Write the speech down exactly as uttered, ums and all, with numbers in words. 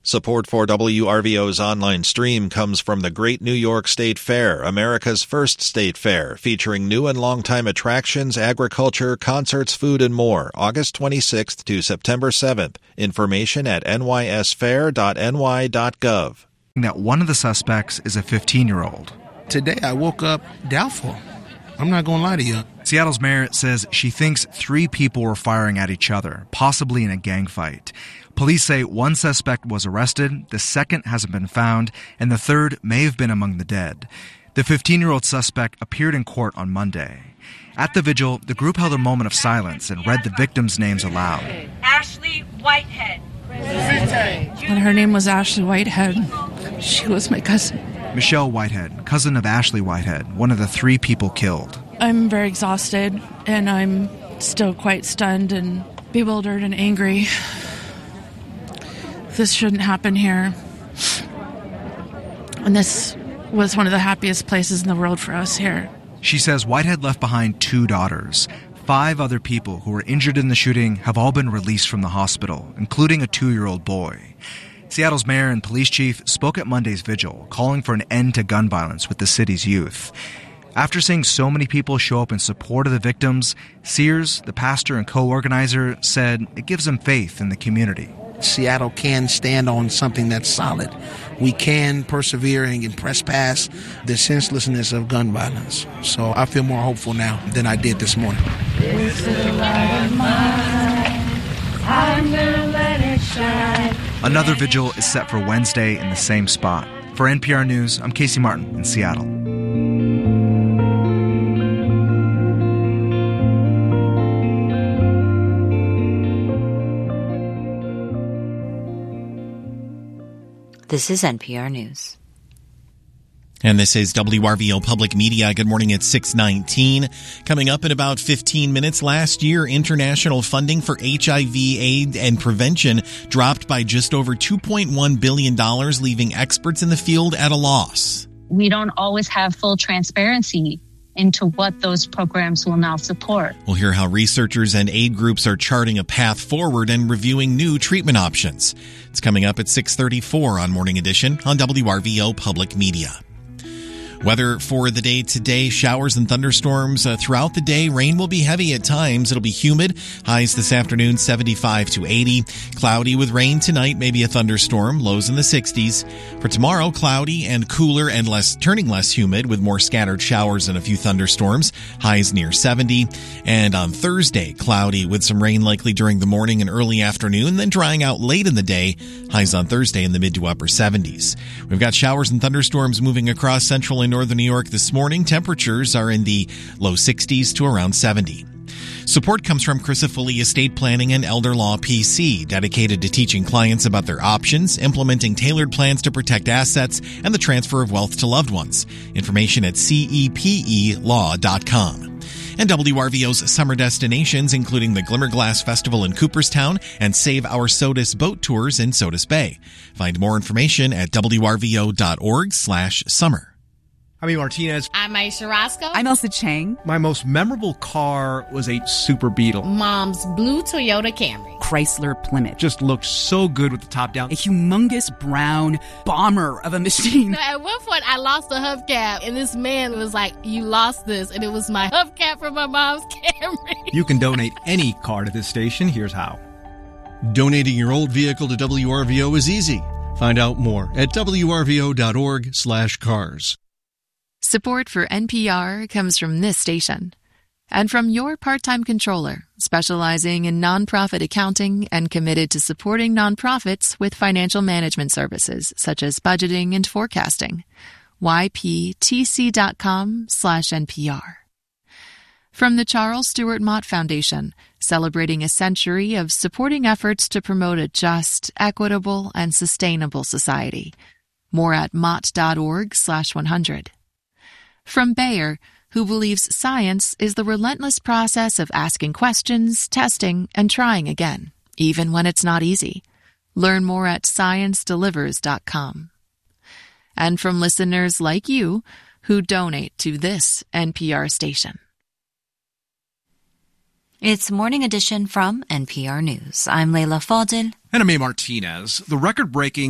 Support for W R V O's online stream comes from the Great New York State Fair, America's first state fair, featuring new and longtime attractions, agriculture, concerts, food, and more, August twenty-sixth to September seventh. Information at n y s fair dot n y dot gov. That one of the suspects is a fifteen-year-old. Today I woke up doubtful. I'm not going to lie to you. Seattle's mayor says she thinks three people were firing at each other, possibly in a gang fight. Police say one suspect was arrested, the second hasn't been found, and the third may have been among the dead. The fifteen-year-old suspect appeared in court on Monday. At the vigil, the group held a moment of silence and read the victims' names aloud. Ashley Whitehead. And her name was Ashley Whitehead. She was my cousin. Michelle Whitehead, cousin of Ashley Whitehead, one of the three people killed. I'm very exhausted, and I'm still quite stunned and bewildered and angry. This shouldn't happen here. And this was one of the happiest places in the world for us here. She says Whitehead left behind two daughters. Five other people who were injured in the shooting have all been released from the hospital, including a two-year-old boy. Seattle's mayor and police chief spoke at Monday's vigil, calling for an end to gun violence with the city's youth. After seeing so many people show up in support of the victims, Sears, the pastor and co-organizer, said it gives him faith in the community. Seattle can stand on something that's solid. We can persevere and press past the senselessness of gun violence. So I feel more hopeful now than I did this morning. This light of mine, I'm gonna let it shine. Another vigil is set for Wednesday in the same spot. For N P R News, I'm Casey Martin in Seattle. This is N P R News. And this is W R V O Public Media. Good morning at six nineteen. Coming up in about fifteen minutes, last year, international funding for H I V, AIDS, and prevention dropped by just over two point one billion dollars, leaving experts in the field at a loss. We don't always have full transparency into what those programs will now support. We'll hear how researchers and aid groups are charting a path forward and reviewing new treatment options. It's coming up at six thirty-four on Morning Edition on W R V O Public Media. Weather for the day today, showers and thunderstorms uh, throughout the day. Rain will be heavy at times. It'll be humid. Highs this afternoon, seventy-five to eighty. Cloudy with rain tonight, maybe a thunderstorm. Lows in the sixties. For tomorrow, cloudy and cooler and less, turning less humid with more scattered showers and a few thunderstorms. Highs near seventy. And on Thursday, cloudy with some rain likely during the morning and early afternoon, then drying out late in the day. Highs on Thursday in the mid to upper seventies. We've got showers and thunderstorms moving across central and northern New York this morning. Temperatures are in the low sixties to around seventy. Support comes from Crisafulli Estate Planning and Elder Law P C, dedicated to teaching clients about their options, implementing tailored plans to protect assets, and the transfer of wealth to loved ones. Information at C E P E law dot com. And W R V O's summer destinations, including the Glimmerglass Festival in Cooperstown and Save Our Sodus boat tours in Sodus Bay. Find more information at W R V O dot org slash summer. I'm Amy Martinez. I'm Aisha Roscoe. I'm Elsa Chang. My most memorable car was a Super Beetle. Mom's blue Toyota Camry. Chrysler Plymouth. Just looked so good with the top down. A humongous brown bomber of a machine. At one point, I lost a hubcap, and this man was like, "You lost this," and it was my hubcap from my mom's Camry. You can donate any car to this station. Here's how. Donating your old vehicle to W R V O is easy. Find out more at W R V O dot org slash cars. Support for N P R comes from this station and from your part-time controller, specializing in nonprofit accounting and committed to supporting nonprofits with financial management services such as budgeting and forecasting. Y P T C dot com slash N P R. From the Charles Stewart Mott Foundation, celebrating a century of supporting efforts to promote a just, equitable, and sustainable society. More at mott dot org slash one hundred. From Bayer, who believes science is the relentless process of asking questions, testing, and trying again, even when it's not easy. Learn more at science delivers dot com. And from listeners like you who donate to this N P R station. It's Morning Edition from N P R News. I'm Leila Fadil. And I'm Amy Martinez. The record-breaking